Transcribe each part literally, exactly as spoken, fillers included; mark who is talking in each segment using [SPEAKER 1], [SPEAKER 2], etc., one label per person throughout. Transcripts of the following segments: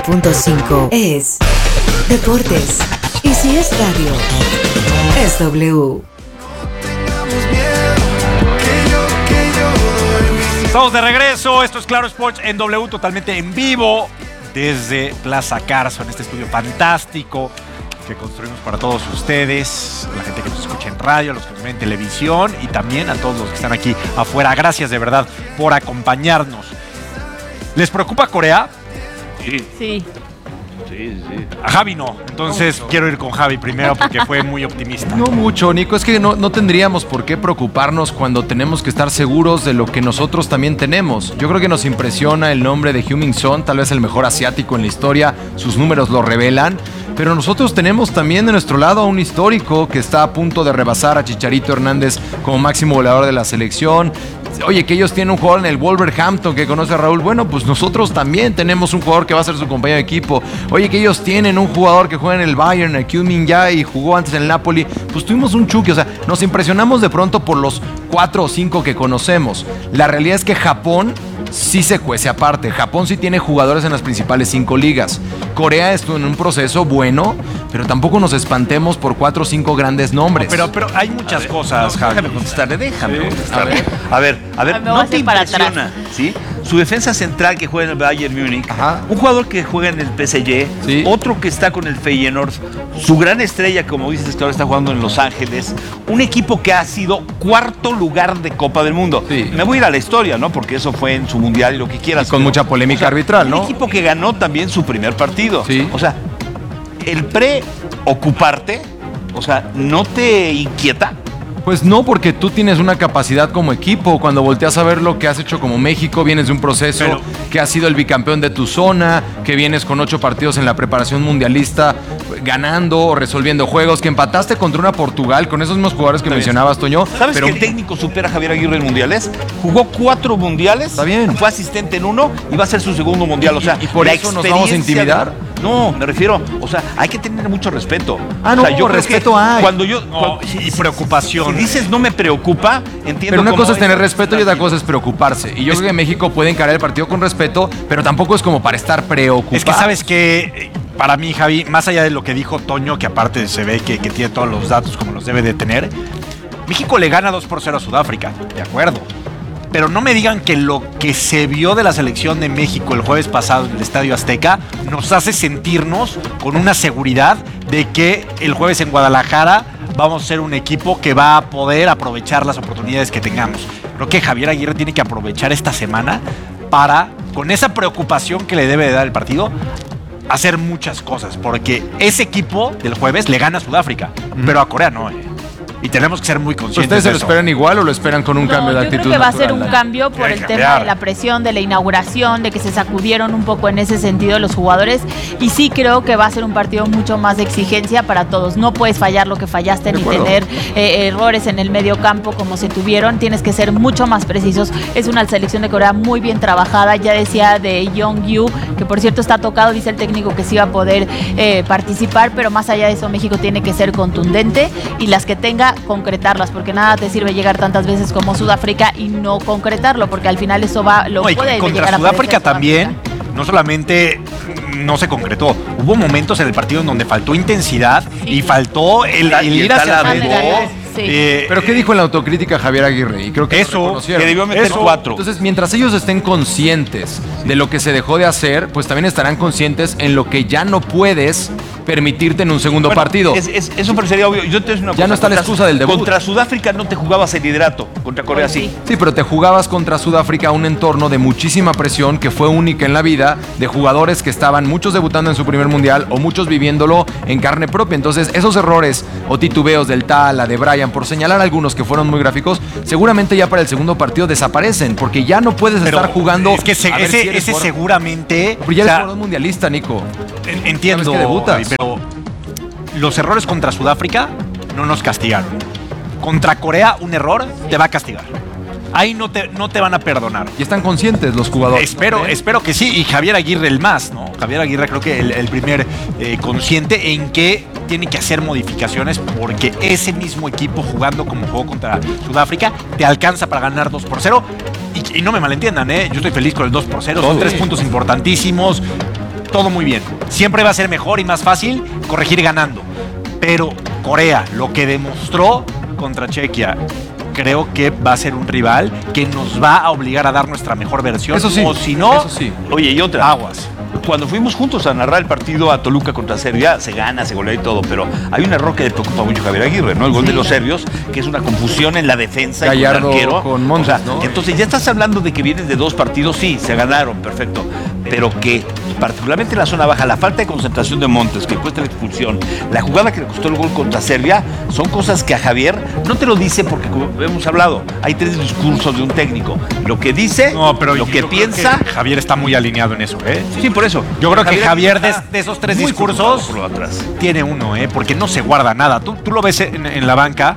[SPEAKER 1] Punto cinco es Deportes. Y si es radio, es W.
[SPEAKER 2] Estamos de regreso, esto es Claro Sports en W, totalmente en vivo desde Plaza Carso, en este estudio fantástico que construimos para todos ustedes, la gente que nos escucha en radio, los que nos ven en televisión y también a todos los que están aquí afuera. Gracias de verdad por acompañarnos. ¿Les preocupa Corea?
[SPEAKER 3] Sí.
[SPEAKER 4] Sí.
[SPEAKER 3] Sí, sí.
[SPEAKER 2] A Javi no, entonces quiero ir con Javi primero porque fue muy optimista.
[SPEAKER 5] No mucho, Nico, es que no, no tendríamos por qué preocuparnos cuando tenemos que estar seguros de lo que nosotros también tenemos. Yo creo que nos impresiona el nombre de Heung-min Son, tal vez el mejor asiático en la historia, sus números lo revelan, pero nosotros tenemos también de nuestro lado a un histórico que está a punto de rebasar a Chicharito Hernández como máximo goleador de la selección. Oye, que ellos tienen un jugador en el Wolverhampton que conoce a Raúl. Bueno, pues nosotros también tenemos un jugador que va a ser su compañero de equipo. Oye, que ellos tienen un jugador que juega en el Bayern, el Heung-min Ya, y jugó antes en el Napoli. Pues tuvimos un Chucky. O sea, nos impresionamos de pronto por los cuatro o cinco que conocemos. La realidad es que Japón sí se cuece aparte. Japón sí tiene jugadores en las principales cinco ligas. Corea estuvo en un proceso bueno, pero tampoco nos espantemos por cuatro o cinco grandes nombres.
[SPEAKER 2] No, pero, pero hay muchas
[SPEAKER 3] ver,
[SPEAKER 2] cosas,
[SPEAKER 3] no,
[SPEAKER 2] Javi.
[SPEAKER 3] Déjame contestarle, déjame
[SPEAKER 2] Sí.
[SPEAKER 3] contestarle. A ver, a ver,
[SPEAKER 4] Me voy a
[SPEAKER 3] ¿no te
[SPEAKER 4] hacer para
[SPEAKER 3] impresiona,
[SPEAKER 4] atrás.
[SPEAKER 3] ¿sí? Su defensa central que juega en el Bayern Múnich,
[SPEAKER 5] Ajá.
[SPEAKER 3] un jugador que juega en el P S G,
[SPEAKER 5] Sí.
[SPEAKER 3] otro que está con el Feyenoord, su gran estrella, como dices, que ahora está jugando en Los Ángeles, un equipo que ha sido cuarto lugar de Copa del Mundo.
[SPEAKER 5] Sí.
[SPEAKER 3] Me voy a ir a la historia, ¿no? Porque eso fue en su mundial y lo que quieras.
[SPEAKER 5] Con
[SPEAKER 3] pero,
[SPEAKER 5] mucha polémica
[SPEAKER 3] o sea,
[SPEAKER 5] arbitral, ¿no?
[SPEAKER 3] Un equipo que ganó también su primer partido.
[SPEAKER 5] Sí.
[SPEAKER 3] O sea, el preocuparte, o sea, ¿no te inquieta?
[SPEAKER 5] Pues no, porque tú tienes una capacidad como equipo. Cuando volteas a ver lo que has hecho como México, vienes de un proceso
[SPEAKER 2] Pero-
[SPEAKER 5] que has sido el bicampeón de tu zona, que vienes con ocho partidos en la preparación mundialista, ganando o resolviendo juegos, que empataste contra una Portugal con esos mismos jugadores que
[SPEAKER 3] Está bien.
[SPEAKER 5] mencionabas, Toño.
[SPEAKER 3] ¿Sabes
[SPEAKER 5] pero
[SPEAKER 3] que el técnico supera a Javier Aguirre en mundiales? Jugó cuatro mundiales,
[SPEAKER 5] Está bien.
[SPEAKER 3] fue asistente en uno y va a ser su segundo mundial. O sea,
[SPEAKER 5] ¿Y por
[SPEAKER 3] la
[SPEAKER 5] eso nos vamos a
[SPEAKER 3] experiencia
[SPEAKER 5] intimidar?
[SPEAKER 3] de- No, me refiero, o sea, hay que tener mucho respeto.
[SPEAKER 5] Ah,
[SPEAKER 3] O
[SPEAKER 5] no,
[SPEAKER 3] sea, yo creo
[SPEAKER 5] respeto
[SPEAKER 3] que
[SPEAKER 5] hay.
[SPEAKER 3] Cuando yo,
[SPEAKER 2] No,
[SPEAKER 3] cuando-
[SPEAKER 2] y- y
[SPEAKER 3] si-
[SPEAKER 2] preocupación.
[SPEAKER 3] Si dices no me preocupa, entiendo.
[SPEAKER 5] Pero una
[SPEAKER 3] cómo
[SPEAKER 5] cosa es tener
[SPEAKER 3] eso-
[SPEAKER 5] respeto y otra cosa es preocuparse. Y yo creo que México puede encarar el partido con respeto, pero tampoco es como para estar preocupado.
[SPEAKER 2] Es que sabes que para mí, Javi, más allá de lo que dijo Toño, que aparte se ve que, que tiene todos los datos como los debe de tener, México le gana dos por cero a Sudáfrica, de acuerdo. Pero no me digan que lo que se vio de la selección de México el jueves pasado en el Estadio Azteca nos hace sentirnos con una seguridad de que el jueves en Guadalajara vamos a ser un equipo que va a poder aprovechar las oportunidades que tengamos. Creo que Javier Aguirre tiene que aprovechar esta semana para, con esa preocupación que le debe de dar el partido, hacer muchas cosas, porque ese equipo del jueves le gana a Sudáfrica, pero a Corea no, eh. Y tenemos que ser muy conscientes
[SPEAKER 5] ¿Ustedes se
[SPEAKER 2] de
[SPEAKER 5] lo
[SPEAKER 2] eso.
[SPEAKER 5] esperan igual o lo esperan con un
[SPEAKER 4] No,
[SPEAKER 5] cambio de
[SPEAKER 4] yo
[SPEAKER 5] actitud
[SPEAKER 4] creo que va a ser
[SPEAKER 5] natural,
[SPEAKER 4] un
[SPEAKER 5] Dani?
[SPEAKER 4] cambio por
[SPEAKER 2] Tiene
[SPEAKER 4] el
[SPEAKER 2] que
[SPEAKER 4] tema
[SPEAKER 2] cambiar.
[SPEAKER 4] de la presión, de la inauguración, de que se sacudieron un poco en ese sentido los jugadores. Y sí creo que va a ser un partido mucho más de exigencia para todos. No puedes fallar lo que fallaste
[SPEAKER 5] De
[SPEAKER 4] ni
[SPEAKER 5] acuerdo.
[SPEAKER 4] tener eh, errores en el medio campo como se tuvieron. Tienes que ser mucho más precisos. Es una selección de Corea muy bien trabajada. Ya decía de Young-Yu, que por cierto está tocado, dice el técnico que sí va a poder eh, participar, pero más allá de eso México tiene que ser contundente y las que tenga, concretarlas, porque nada te sirve llegar tantas veces como Sudáfrica y no concretarlo, porque al final eso va, lo
[SPEAKER 2] No, y
[SPEAKER 4] puede
[SPEAKER 2] contra
[SPEAKER 4] llegar a
[SPEAKER 2] Sudáfrica
[SPEAKER 4] parecer
[SPEAKER 2] también,
[SPEAKER 4] Sudáfrica.
[SPEAKER 2] no solamente no se concretó, hubo momentos en el partido en donde faltó intensidad y faltó el, el ir hacia
[SPEAKER 3] Tal-
[SPEAKER 2] adentro.
[SPEAKER 4] Sí.
[SPEAKER 2] Eh,
[SPEAKER 5] Pero ¿qué dijo en la autocrítica Javier Aguirre? Y creo que
[SPEAKER 2] Eso,
[SPEAKER 5] lo reconocieron.
[SPEAKER 3] que debió meter
[SPEAKER 5] Eso.
[SPEAKER 3] cuatro.
[SPEAKER 5] Entonces, mientras ellos estén conscientes de lo que se dejó de hacer, pues también estarán conscientes en lo que ya no puedes permitirte en un segundo
[SPEAKER 3] Bueno,
[SPEAKER 5] partido.
[SPEAKER 3] es- es- eso parecería obvio. Yo te digo una
[SPEAKER 5] Ya
[SPEAKER 3] cosa,
[SPEAKER 5] no está la
[SPEAKER 3] contra-
[SPEAKER 5] excusa del debut.
[SPEAKER 3] Contra Sudáfrica no te jugabas el liderato, contra Corea sí.
[SPEAKER 5] Sí, pero te jugabas contra Sudáfrica un entorno de muchísima presión que fue única en la vida, de jugadores que estaban muchos debutando en su primer mundial o muchos viviéndolo en carne propia. Entonces, esos errores o titubeos del Tala, de Brian, por señalar algunos que fueron muy gráficos, seguramente ya para el segundo partido desaparecen, porque ya no puedes
[SPEAKER 2] pero
[SPEAKER 5] estar jugando.
[SPEAKER 2] es que se-
[SPEAKER 5] a ver
[SPEAKER 2] ese,
[SPEAKER 5] si eres
[SPEAKER 2] ese
[SPEAKER 5] jugador-
[SPEAKER 2] seguramente.
[SPEAKER 5] Pero ya
[SPEAKER 2] o sea,
[SPEAKER 5] eres jugador mundialista, Nico.
[SPEAKER 2] en- entiendo,
[SPEAKER 5] Sabes que debutas.
[SPEAKER 2] pero los errores contra Sudáfrica no nos castigaron. Contra Corea, un error te va a castigar. Ahí no te, no te van a perdonar.
[SPEAKER 5] Y están conscientes los jugadores.
[SPEAKER 2] Espero,
[SPEAKER 5] ¿Eh?
[SPEAKER 2] espero que sí. Y Javier Aguirre el más, ¿no? Javier Aguirre creo que el, el primer eh, consciente en que tiene que hacer modificaciones porque ese mismo equipo jugando como jugó contra Sudáfrica te alcanza para ganar dos por cero. Y, y no me malentiendan, ¿eh? Yo estoy feliz con el dos por cero. Son
[SPEAKER 5] Sí.
[SPEAKER 2] tres puntos importantísimos. todo muy bien. Siempre va a ser mejor y más fácil corregir ganando. Pero Corea, lo que demostró contra Chequia, creo que va a ser un rival que nos va a obligar a dar nuestra mejor versión.
[SPEAKER 5] Eso sí,
[SPEAKER 2] o si no,
[SPEAKER 5] eso sí.
[SPEAKER 3] Oye, y otra.
[SPEAKER 2] Aguas.
[SPEAKER 3] Cuando fuimos juntos a narrar el partido a Toluca contra Serbia, se gana, se golea y todo, pero hay un error que le preocupa mucho a Javier Aguirre, ¿no? El gol
[SPEAKER 4] Sí.
[SPEAKER 3] de los serbios, que es una confusión en la defensa
[SPEAKER 5] Gallardo
[SPEAKER 3] y con el arquero.
[SPEAKER 5] con Montes,
[SPEAKER 3] O sea,
[SPEAKER 5] ¿no?
[SPEAKER 3] entonces ya estás hablando de que vienes de dos partidos, sí, se ganaron, perfecto, pero que particularmente en la zona baja, la falta de concentración de Montes, que cuesta la expulsión, la jugada que le costó el gol contra Serbia, son cosas que a Javier no te lo dice porque, como hemos hablado, hay tres discursos de un técnico. Lo que dice,
[SPEAKER 2] No, pero
[SPEAKER 3] lo
[SPEAKER 2] yo
[SPEAKER 3] que
[SPEAKER 2] creo
[SPEAKER 3] piensa...
[SPEAKER 2] que Javier está muy alineado en eso, ¿eh?
[SPEAKER 3] Sí, por eso.
[SPEAKER 2] Yo creo que Javier, de,
[SPEAKER 3] está
[SPEAKER 2] de esos tres
[SPEAKER 3] muy
[SPEAKER 2] discursos,
[SPEAKER 3] preocupado por lo atrás.
[SPEAKER 2] tiene uno, ¿eh? Porque no se guarda nada. Tú, tú lo ves en, en la banca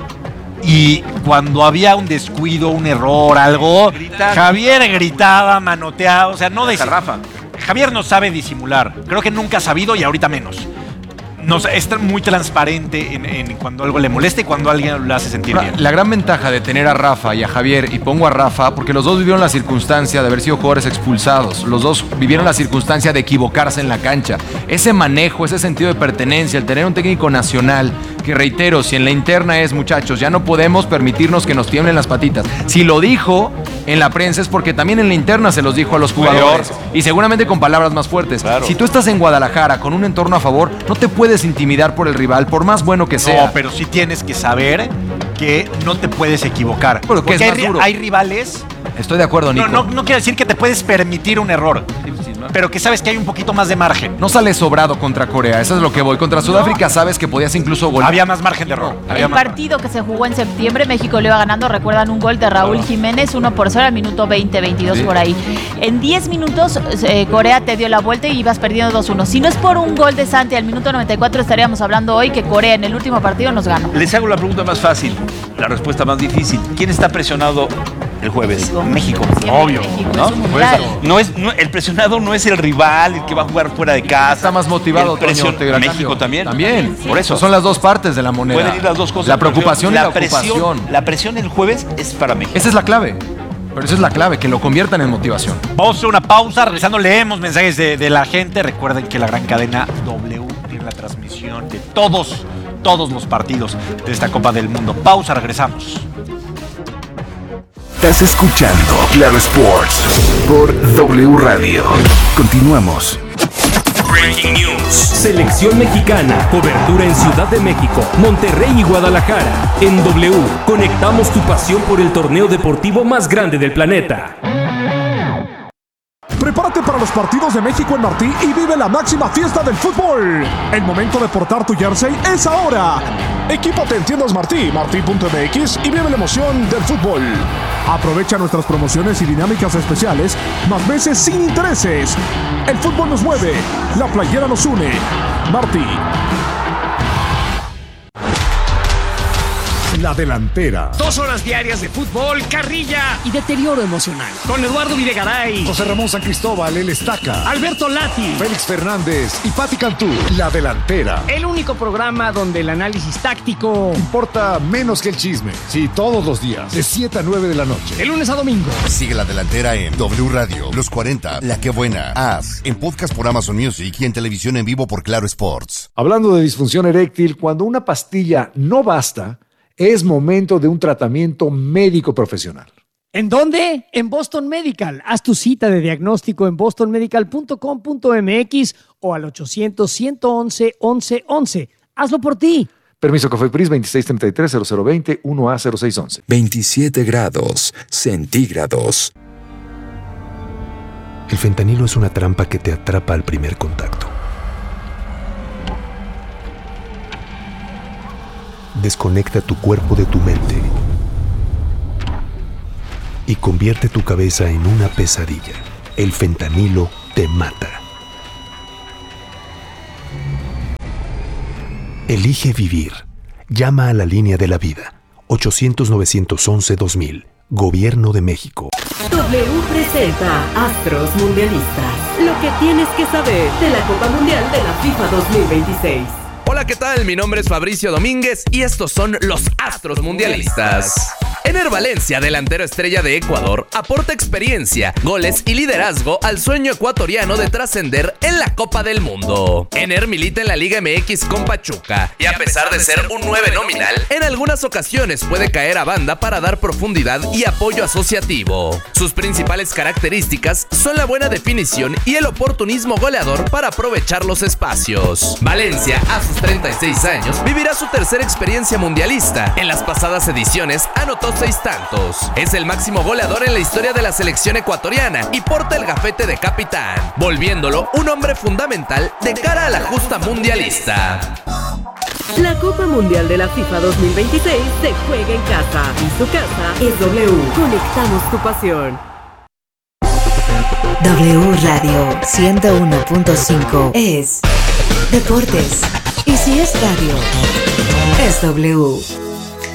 [SPEAKER 2] y cuando había un descuido, un error, algo,
[SPEAKER 3] Grita.
[SPEAKER 2] Javier gritaba, manoteaba, o sea, no de
[SPEAKER 3] Rafa.
[SPEAKER 2] Javier no sabe disimular. Creo que nunca ha sabido y ahorita menos. Nos, es muy transparente en, en cuando algo le molesta y cuando alguien lo hace sentir
[SPEAKER 5] La,
[SPEAKER 2] bien.
[SPEAKER 5] la gran ventaja de tener a Rafa y a Javier, y pongo a Rafa porque los dos vivieron la circunstancia de haber sido jugadores expulsados, los dos vivieron la circunstancia de equivocarse en la cancha. Ese manejo, ese sentido de pertenencia, el tener un técnico nacional, que reitero, si en la interna es, muchachos, ya no podemos permitirnos que nos tiemblen las patitas. Si lo dijo en la prensa es porque también en la interna se los dijo a los jugadores, y seguramente con palabras más fuertes.
[SPEAKER 3] Claro.
[SPEAKER 5] Si tú estás en Guadalajara con un entorno a favor, no te puedes intimidar por el rival, por más bueno que sea.
[SPEAKER 2] No, pero sí tienes que saber que no te puedes equivocar.
[SPEAKER 5] Pero que
[SPEAKER 2] Porque
[SPEAKER 5] es
[SPEAKER 2] hay,
[SPEAKER 5] más
[SPEAKER 2] ri-
[SPEAKER 5] duro.
[SPEAKER 2] hay rivales.
[SPEAKER 5] Estoy de acuerdo, Nico.
[SPEAKER 2] No, no, no quiero decir que te puedes permitir un error, pero que sabes que hay un poquito más de margen.
[SPEAKER 5] No sales sobrado contra Corea, eso es lo que voy. Contra Sudáfrica sabes que podías incluso golear.
[SPEAKER 2] Había más margen de error. Había
[SPEAKER 4] El
[SPEAKER 2] más
[SPEAKER 4] partido que se jugó en septiembre, México le iba ganando, recuerdan un gol de Raúl Jiménez, uno por cero al minuto veinte, veintidós
[SPEAKER 5] Sí.
[SPEAKER 4] por ahí. En diez minutos eh, Corea te dio la vuelta y ibas perdiendo dos uno. Si no es por un gol de Santi al minuto noventa y cuatro, estaríamos hablando hoy que Corea en el último partido nos ganó.
[SPEAKER 3] Les hago la pregunta más fácil, la respuesta más difícil. ¿Quién está presionado el jueves? México.
[SPEAKER 4] Siempre
[SPEAKER 2] obvio,
[SPEAKER 4] México,
[SPEAKER 3] ¿no?
[SPEAKER 4] es un mundial.
[SPEAKER 3] No es, no- el presionado no es el rival, el que va a jugar fuera de casa.
[SPEAKER 5] Está más motivado,
[SPEAKER 3] El presion-
[SPEAKER 5] Toño, te la
[SPEAKER 3] México
[SPEAKER 5] cambio.
[SPEAKER 3] también.
[SPEAKER 5] También.
[SPEAKER 3] Por eso.
[SPEAKER 5] Son las dos partes de la moneda.
[SPEAKER 3] Pueden ir las dos cosas.
[SPEAKER 5] La preocupación y la,
[SPEAKER 3] presión,
[SPEAKER 5] ocupación.
[SPEAKER 3] La presión el jueves es para México.
[SPEAKER 5] Esa es la clave. Pero esa es la clave, que lo conviertan en motivación.
[SPEAKER 2] Vamos a hacer una pausa, regresando leemos mensajes de, de la gente. Recuerden que la gran cadena W tiene la transmisión de todos, todos los partidos de esta Copa del Mundo. Pausa, regresamos.
[SPEAKER 6] Estás escuchando Claro Sports por W Radio. Continuamos.
[SPEAKER 7] Breaking News. Selección mexicana. Cobertura en Ciudad de México, Monterrey y Guadalajara. En W, conectamos tu pasión por el torneo deportivo más grande del planeta.
[SPEAKER 8] Prepárate para los partidos de México en Martí y vive la máxima fiesta del fútbol. El momento de portar tu jersey es ahora. Equípate en tiendas Martí, martí punto m x y vive la emoción del fútbol. Aprovecha nuestras promociones y dinámicas especiales, más meses sin intereses. El fútbol nos mueve, la playera nos une. Martí. La delantera.
[SPEAKER 9] Dos horas diarias de fútbol, carrilla y deterioro emocional. Con Eduardo Videgaray,
[SPEAKER 8] José Ramón San Cristóbal, el Estaca.
[SPEAKER 9] Alberto Lati.
[SPEAKER 8] Félix Fernández y Pati Cantú. La delantera.
[SPEAKER 9] El único programa donde el análisis táctico
[SPEAKER 8] Importa menos que el chisme. Sí, todos los días, de siete a nueve de la noche.
[SPEAKER 9] de lunes a domingo.
[SPEAKER 10] Sigue La Delantera en W Radio, Los cuarenta, La Que Buena, As, en podcast por Amazon Music y en televisión en vivo por Claro Sports.
[SPEAKER 11] Hablando de disfunción eréctil, cuando una pastilla no basta, es momento de un tratamiento médico profesional.
[SPEAKER 9] ¿En dónde? En Boston Medical. Haz tu cita de diagnóstico en boston medical punto com punto m x o al ochocientos, ciento once, once once. Hazlo por ti.
[SPEAKER 11] Permiso COFEPRIS veintiséis treinta y tres, cero cero veinte, uno A cero seis once.
[SPEAKER 12] veintisiete grados centígrados.
[SPEAKER 13] El fentanilo es una trampa que te atrapa al primer contacto. Desconecta tu cuerpo de tu mente y convierte tu cabeza en una pesadilla. El fentanilo te mata. Elige vivir. Llama a la línea de la vida. ochocientos, novecientos once, dos mil. Gobierno de México.
[SPEAKER 1] W presenta Astros Mundialistas. Lo que tienes que saber de la Copa Mundial de la FIFA dos mil veintiséis.
[SPEAKER 14] Hola Hola, ¿qué tal? Mi nombre es Fabricio Domínguez y estos son los Astros Mundialistas. Ener Valencia, delantero estrella de Ecuador, aporta experiencia, goles y liderazgo al sueño ecuatoriano de trascender en la Copa del Mundo. Ener milita en la Liga M X con Pachuca y a pesar de ser un nueve nominal, en algunas ocasiones puede caer a banda para dar profundidad y apoyo asociativo. Sus principales características son la buena definición y el oportunismo goleador para aprovechar los espacios. Valencia, a sus treinta y seis años, vivirá su tercera experiencia mundialista. En las pasadas ediciones anotó seis tantos. Es el máximo goleador en la historia de la selección ecuatoriana y porta el gafete de capitán, volviéndolo un hombre fundamental de cara a la justa mundialista.
[SPEAKER 15] La Copa Mundial de la FIFA dos mil veintiséis se juega en casa y su casa es W. Conectamos tu pasión.
[SPEAKER 1] W Radio ciento uno punto cinco es Deportes. Y si es radio, es W.